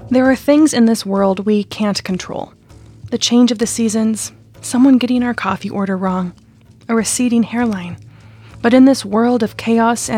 There are things in this world we can't control. The change of the seasons, someone getting our coffee order wrong, a receding hairline. But in this world of chaos